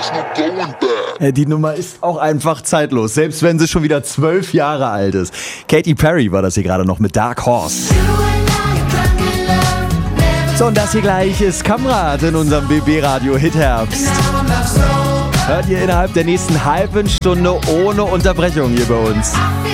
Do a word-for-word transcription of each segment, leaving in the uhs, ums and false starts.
Die Nummer ist auch einfach zeitlos, selbst wenn sie schon wieder zwölf Jahre alt ist. Katy Perry war das hier gerade noch mit Dark Horse. So, und das hier gleich ist Kamrat in unserem B B-Radio Hitherbst. Hört ihr innerhalb der nächsten halben Stunde ohne Unterbrechung hier bei uns.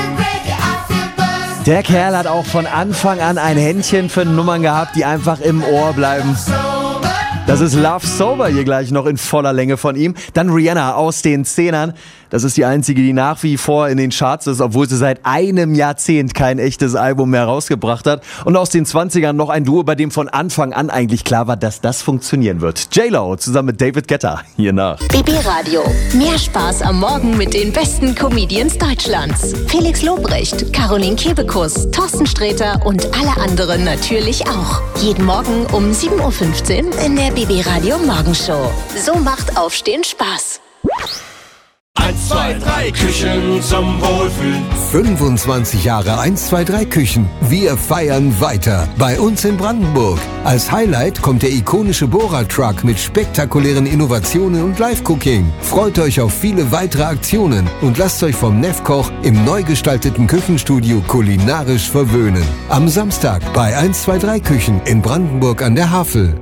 Der Kerl hat auch von Anfang an ein Händchen für Nummern gehabt, die einfach im Ohr bleiben. Das ist Love Sober hier gleich noch in voller Länge von ihm. Dann Rihanna aus den Zehnern. Das ist die einzige, die nach wie vor in den Charts ist, obwohl sie seit einem Jahrzehnt kein echtes Album mehr rausgebracht hat. Und aus den zwanzigern noch ein Duo, bei dem von Anfang an eigentlich klar war, dass das funktionieren wird. J-Lo zusammen mit David Guetta hier nach. B B Radio. Mehr Spaß am Morgen mit den besten Comedians Deutschlands. Felix Lobrecht, Caroline Kebekus, Thorsten Sträter und alle anderen natürlich auch. Jeden Morgen um sieben Uhr fünfzehn in der B B Radio Morgenshow. So macht Aufstehen Spaß. eins, zwei, drei Küchen zum Wohlfühlen. fünfundzwanzig Jahre eins, zwei, drei Küchen. Wir feiern weiter. Bei uns in Brandenburg. Als Highlight kommt der ikonische Bohrer-Truck mit spektakulären Innovationen und Live-Cooking. Freut euch auf viele weitere Aktionen und lasst euch vom Nefkoch im neu gestalteten Küchenstudio kulinarisch verwöhnen. Am Samstag bei eins, zwei, drei Küchen in Brandenburg an der Havel.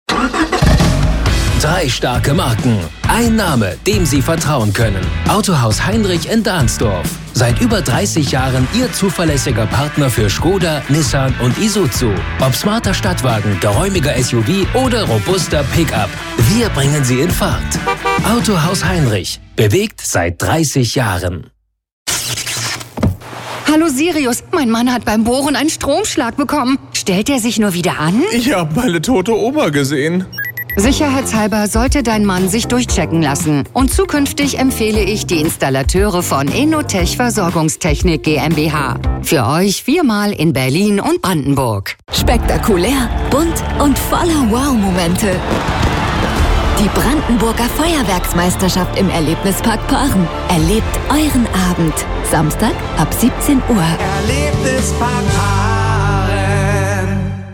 Drei starke Marken. Ein Name, dem Sie vertrauen können. Autohaus Heinrich in Dahnsdorf. Seit über dreißig Jahren Ihr zuverlässiger Partner für Skoda, Nissan und Isuzu. Ob smarter Stadtwagen, geräumiger S U V oder robuster Pickup. Wir bringen Sie in Fahrt. Autohaus Heinrich. Bewegt seit dreißig Jahren. Hallo Sirius, mein Mann hat beim Bohren einen Stromschlag bekommen. Stellt er sich nur wieder an? Ich habe meine tote Oma gesehen. Sicherheitshalber sollte dein Mann sich durchchecken lassen. Und zukünftig empfehle ich die Installateure von Enotech Versorgungstechnik GmbH. Für euch viermal in Berlin und Brandenburg. Spektakulär, bunt und voller Wow-Momente. Die Brandenburger Feuerwerksmeisterschaft im Erlebnispark Paaren. Erlebt euren Abend. Samstag ab siebzehn Uhr. Erlebnispark Paaren.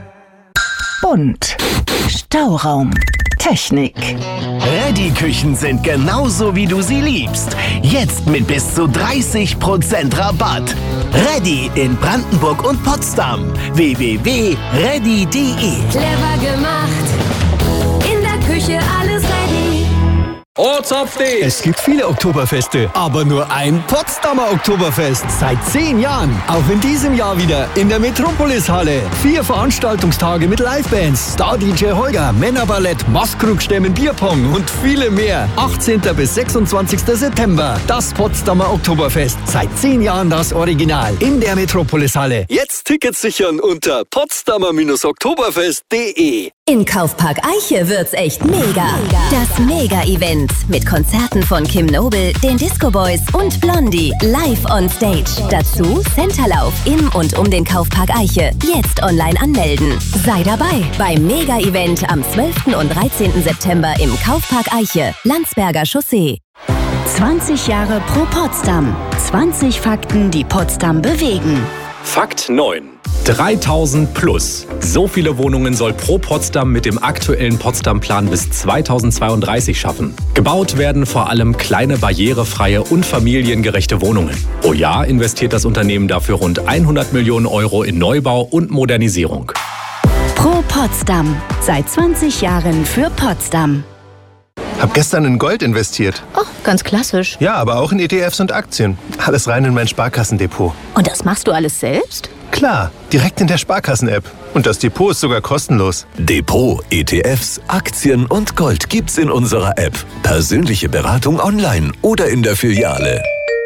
Bunt. Stauraum. Technik. Ready-Küchen sind genauso, wie du sie liebst. Jetzt mit bis zu dreißig Prozent Rabatt. Ready in Brandenburg und Potsdam. w w w punkt ready punkt de. Clever gemacht. In der Küche alles ready. Ortsupdate! Es gibt viele Oktoberfeste, aber nur ein Potsdamer Oktoberfest. Seit zehn Jahren. Auch in diesem Jahr wieder in der Metropolis-Halle. Vier Veranstaltungstage mit Livebands, Star-D J Holger, Männerballett, Maskrugstämmen, Bierpong und viele mehr. achtzehnten bis sechsundzwanzigsten September. Das Potsdamer Oktoberfest. Seit zehn Jahren das Original. In der Metropolis-Halle. Jetzt Tickets sichern unter potsdamer oktoberfest punkt de. In Kaufpark Eiche wird's echt mega. Das Mega-Event mit Konzerten von Kim Noble, den Disco Boys und Blondie live on stage. Dazu Centerlauf im und um den Kaufpark Eiche. Jetzt online anmelden. Sei dabei beim Mega-Event am zwölften und dreizehnten September im Kaufpark Eiche, Landsberger Chaussee. zwanzig Jahre pro Potsdam. zwanzig Fakten, die Potsdam bewegen. Fakt neun. dreitausend plus. So viele Wohnungen soll Pro Potsdam mit dem aktuellen Potsdam-Plan bis zweitausendzweiunddreißig schaffen. Gebaut werden vor allem kleine, barrierefreie und familiengerechte Wohnungen. Pro Jahr investiert das Unternehmen dafür rund hundert Millionen Euro in Neubau und Modernisierung. Pro Potsdam. Seit zwanzig Jahren für Potsdam. Hab gestern in Gold investiert. Oh, ganz klassisch. Ja, aber auch in E T Fs und Aktien. Alles rein in mein Sparkassendepot. Und das machst du alles selbst? Klar, direkt in der Sparkassen-App. Und das Depot ist sogar kostenlos. Depot, E T Fs, Aktien und Gold gibt's in unserer App. Persönliche Beratung online oder in der Filiale.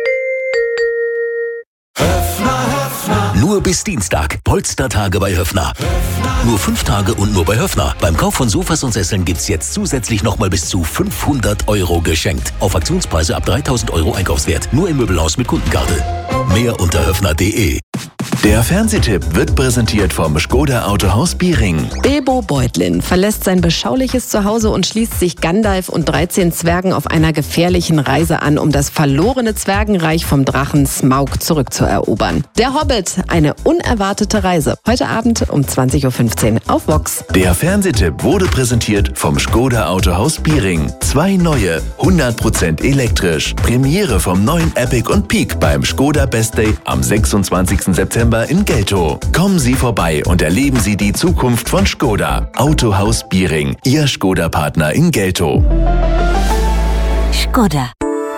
Höffner, Höffner. Nur bis Dienstag. Polstertage bei Höffner. Nur fünf Tage und nur bei Höffner. Beim Kauf von Sofas und Sesseln gibt's jetzt zusätzlich nochmal bis zu fünfhundert Euro geschenkt. Auf Aktionspreise ab dreitausend Euro Einkaufswert. Nur im Möbelhaus mit Kundenkarte. Mehr unter höffner punkt de. Der Fernsehtipp wird präsentiert vom Škoda Autohaus Biering. Bilbo Beutlin verlässt sein beschauliches Zuhause und schließt sich Gandalf und dreizehn Zwergen auf einer gefährlichen Reise an, um das verlorene Zwergenreich vom Drachen Smaug zurückzuerobern. Der Hobbit, eine unerwartete Reise. Heute Abend um zwanzig Uhr fünfzehn auf Vox. Der Fernsehtipp wurde präsentiert vom Škoda Autohaus Biering. Zwei neue, hundert Prozent elektrisch. Premiere vom neuen Epic und Peak beim Škoda Best Day am sechsundzwanzigsten September in Geltow. Kommen Sie vorbei und erleben Sie die Zukunft von Škoda. Autohaus Biering, Ihr Škoda-Partner in Geltow. Škoda.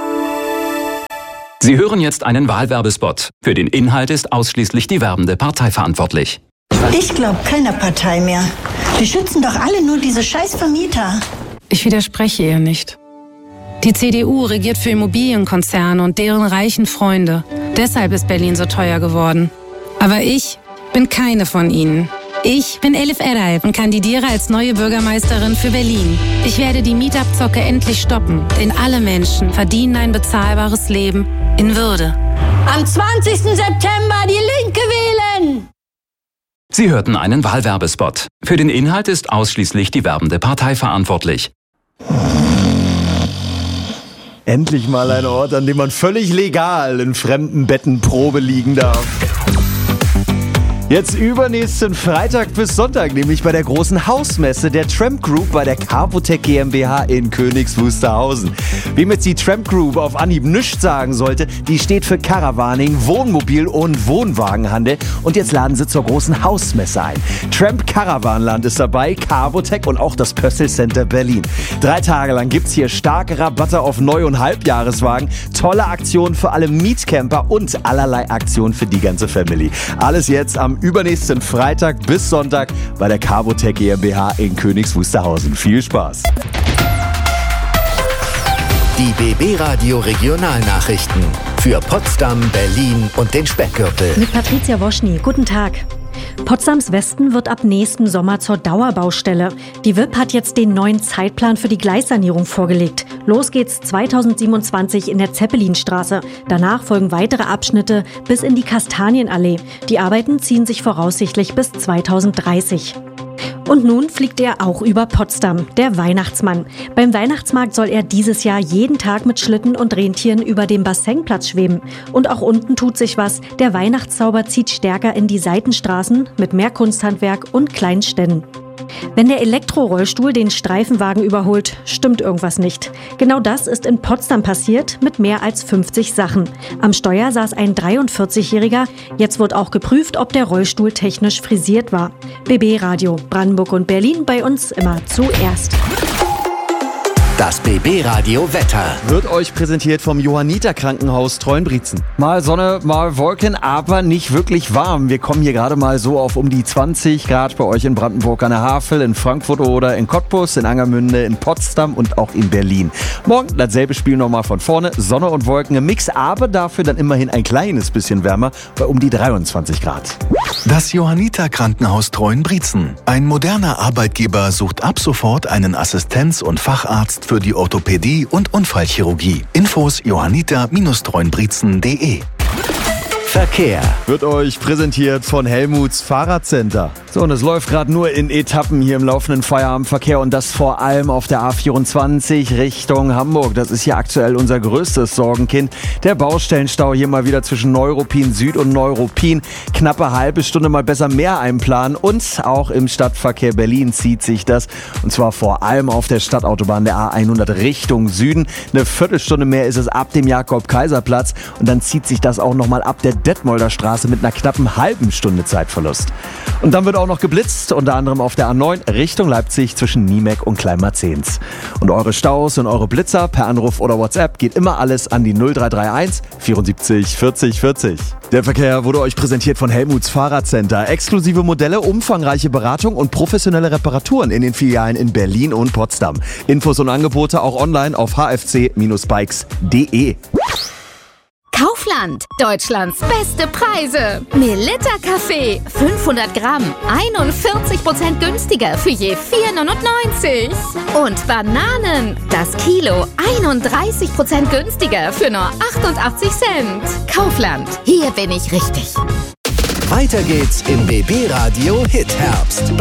Sie hören jetzt einen Wahlwerbespot. Für den Inhalt ist ausschließlich die werbende Partei verantwortlich. Ich glaube keiner Partei mehr. Die schützen doch alle nur diese scheiß Vermieter. Ich widerspreche ihr nicht. Die C D U regiert für Immobilienkonzerne und deren reichen Freunde. Deshalb ist Berlin so teuer geworden. Aber ich bin keine von ihnen. Ich bin Elif Eray und kandidiere als neue Bürgermeisterin für Berlin. Ich werde die Mietabzocke endlich stoppen, denn alle Menschen verdienen ein bezahlbares Leben in Würde. Am zwanzigsten September die Linke wählen! Sie hörten einen Wahlwerbespot. Für den Inhalt ist ausschließlich die werbende Partei verantwortlich. Endlich mal ein Ort, an dem man völlig legal in fremden Betten Probe liegen darf. Jetzt übernächsten Freitag bis Sonntag, nämlich bei der großen Hausmesse der Tramp Group bei der Carbotec GmbH in Königs Wusterhausen. Wem jetzt die Tramp Group auf Anhieb nichts sagen sollte, die steht für Caravaning, Wohnmobil- und Wohnwagenhandel und jetzt laden sie zur großen Hausmesse ein. Tramp Caravanland ist dabei, Carbotec und auch das Pössl Center Berlin. Drei Tage lang gibt's hier starke Rabatte auf Neu- und Halbjahreswagen, tolle Aktionen für alle Mietcamper und allerlei Aktionen für die ganze Family. Alles jetzt am übernächsten Freitag bis Sonntag bei der Carbotec GmbH in Königs Wusterhausen. Viel Spaß! Die B B Radio Regionalnachrichten für Potsdam, Berlin und den Speckgürtel. Mit Patricia Woschny. Guten Tag. Potsdams Westen wird ab nächsten Sommer zur Dauerbaustelle. Die W I P hat jetzt den neuen Zeitplan für die Gleissanierung vorgelegt. Los geht's zweitausendsiebenundzwanzig in der Zeppelinstraße. Danach folgen weitere Abschnitte bis in die Kastanienallee. Die Arbeiten ziehen sich voraussichtlich bis zweitausenddreißig. Und nun fliegt er auch über Potsdam, der Weihnachtsmann. Beim Weihnachtsmarkt soll er dieses Jahr jeden Tag mit Schlitten und Rentieren über dem Bassenplatz schweben. Und auch unten tut sich was. Der Weihnachtszauber zieht stärker in die Seitenstraßen mit mehr Kunsthandwerk und kleinen Ständen. Wenn der Elektrorollstuhl den Streifenwagen überholt, stimmt irgendwas nicht. Genau das ist in Potsdam passiert mit mehr als fünfzig Sachen. Am Steuer saß ein dreiundvierzigjähriger. Jetzt wird auch geprüft, ob der Rollstuhl technisch frisiert war. B B Radio, Brandenburg und Berlin, bei uns immer zuerst. Das B B Radio Wetter wird euch präsentiert vom Johanniter Krankenhaus Treuenbrietzen. Mal Sonne, mal Wolken, aber nicht wirklich warm. Wir kommen hier gerade mal so auf um die zwanzig Grad bei euch in Brandenburg an der Havel, in Frankfurt oder in Cottbus, in Angermünde, in Potsdam und auch in Berlin. Morgen dasselbe Spiel nochmal von vorne. Sonne und Wolken im Mix, aber dafür dann immerhin ein kleines bisschen wärmer bei um die dreiundzwanzig Grad. Das Johanniter Krankenhaus Treuenbrietzen. Ein moderner Arbeitgeber sucht ab sofort einen Assistenz- und Facharzt für die Orthopädie und Unfallchirurgie. Infos johanniter Bindestrich treuenbrietzen punkt de. Verkehr wird euch präsentiert von Helmuts Fahrradcenter. So, und es läuft gerade nur in Etappen hier im laufenden Feierabendverkehr und das vor allem auf der A vierundzwanzig Richtung Hamburg. Das ist hier aktuell unser größtes Sorgenkind. Der Baustellenstau hier mal wieder zwischen Neuruppin Süd und Neuruppin. Knappe halbe Stunde mal besser mehr einplanen und auch im Stadtverkehr Berlin zieht sich das. Und zwar vor allem auf der Stadtautobahn der A hundert Richtung Süden. Eine Viertelstunde mehr ist es ab dem Jakob-Kaiser-Platz und dann zieht sich das auch nochmal ab der Detmolder Straße mit einer knappen halben Stunde Zeitverlust. Und dann wird auch noch geblitzt, unter anderem auf der A neun Richtung Leipzig zwischen Niemek und Kleinmarzens. Und eure Staus und eure Blitzer per Anruf oder WhatsApp geht immer alles an die null drei drei eins vierundsiebzig vierzig vierzig. Der Verkehr wurde euch präsentiert von Helmuts Fahrradcenter. Exklusive Modelle, umfangreiche Beratung und professionelle Reparaturen in den Filialen in Berlin und Potsdam. Infos und Angebote auch online auf h f c Bindestrich bikes punkt de. Kaufland, Deutschlands beste Preise. Melitta Kaffee, fünfhundert Gramm, einundvierzig Prozent günstiger für je vier neunundneunzig. Und Bananen, das Kilo, einunddreißig Prozent günstiger für nur achtundachtzig Cent. Kaufland, hier bin ich richtig. Weiter geht's im B B Radio Hit Herbst.